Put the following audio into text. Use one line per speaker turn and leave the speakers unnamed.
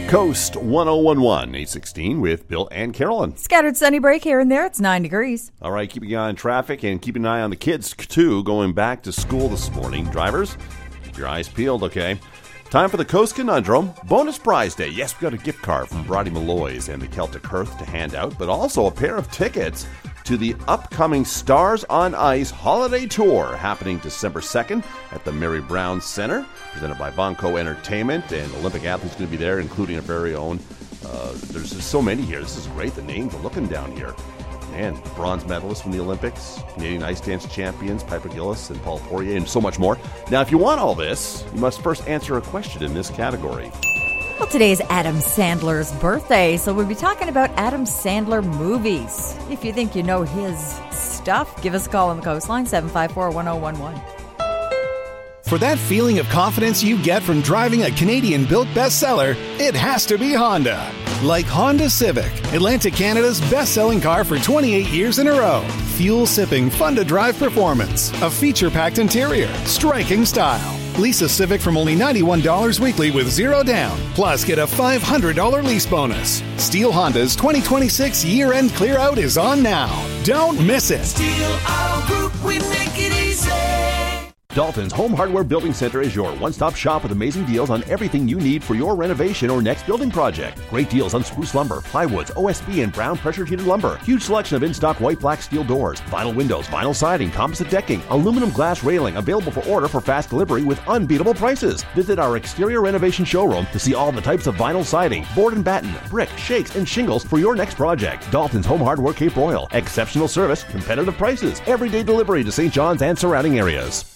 Coast 1011, 816 with Bill and Carolyn.
Scattered sunny break here and there. It's 9 degrees.
All right, keeping an eye on traffic and keeping an eye on the kids, too, going back to school this morning. Drivers, keep your eyes peeled, okay? Time for the Coast Conundrum. Bonus prize day. Yes, we got a gift card from Brodie Malloy's and the Celtic Hearth to hand out, but also a pair of tickets to the upcoming Stars on Ice Holiday Tour happening December 2nd at the Mary Brown Center, presented by Bonco Entertainment, and Olympic athletes going to be there, including our very own. There's just so many here. This is great. The names are looking down here. And bronze medalists from the Olympics, Canadian ice dance champions, Piper Gillis and Paul Poirier, and so much more. Now, if you want all this, you must first answer a question in this category.
Well, today is Adam Sandler's birthday, so we'll be talking about Adam Sandler movies. If you think you know his stuff, give us a call on the Coastline, 754-1011.
For that feeling of confidence you get from driving a Canadian-built bestseller, it has to be Honda. Like Honda Civic, Atlantic Canada's best-selling car for 28 years in a row. Fuel-sipping, fun-to-drive performance, a feature-packed interior, striking style. Lease a Civic from only $91 weekly with zero down. Plus, get a $500 lease bonus. Steel Honda's 2026 year-end clear-out is on now. Don't miss it.
Steel Auto Group, we make it easy.
Dalton's Home Hardware Building Center is your one-stop shop with amazing deals on everything you need for your renovation or next building project. Great deals on spruce lumber, plywoods, OSB, and brown pressure-treated lumber. Huge selection of in-stock white, black steel doors, vinyl windows, vinyl siding, composite decking, aluminum glass railing, available for order for fast delivery with unbeatable prices. Visit our exterior renovation showroom to see all the types of vinyl siding, board and batten, brick, shakes, and shingles for your next project. Dalton's Home Hardware Cape Royal. Exceptional service, competitive prices, everyday delivery to St. John's and surrounding areas.